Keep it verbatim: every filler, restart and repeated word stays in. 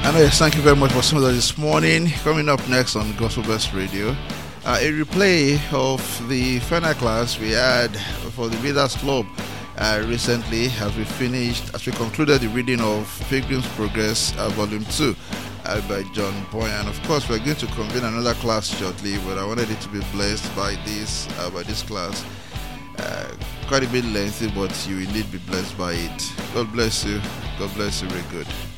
know, yes, thank you very much for seeing us this morning. Coming up next on Gospel Best Radio, uh, a replay of the final class we had for the Leaders Club uh, recently as we finished, as we concluded the reading of Pilgrim's Progress uh, Volume two uh, by John Boy. And of course, we're going to convene another class shortly, but I wanted it to be blessed by this, uh, by this class. Uh, quite a bit lengthy, but you will indeed be blessed by it. God bless you. God bless you very good.